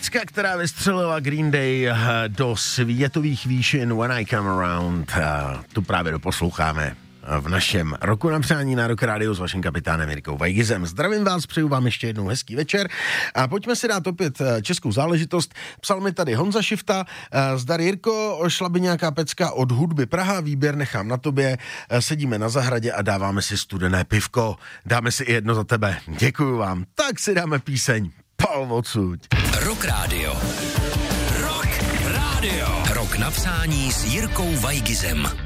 pecka, která vystřelila Green Day do světových výšin When I Come Around. Tu právě doposloucháme v našem Roku na přání na Rock Radio s vaším kapitánem Jirkou Vajgizem. Zdravím vás, přeju vám ještě jednou hezký večer a pojďme si dát opět českou záležitost. Psal mi tady Honza Šifta. Zdar Jirko, šla by nějaká pecka od Hudby Praha, výběr nechám na tobě. Sedíme na zahradě a dáváme si studené pivko. Dáme si i jedno za tebe. Děkuju vám. Tak si dáme píseň. Pal odsud. Rock Radio. Rock Radio. Rok na přání s Jirkou Vajgizem.